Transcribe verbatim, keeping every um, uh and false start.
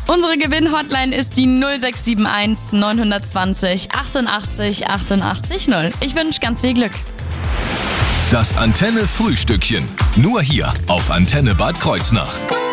Unsere Gewinn-Hotline ist die null sechs sieben eins neun zwei null achtundachtzig achtundachtzig null. Ich wünsche ganz viel Glück. Das Antenne-Frühstückchen. Nur hier auf Antenne Bad Kreuznach.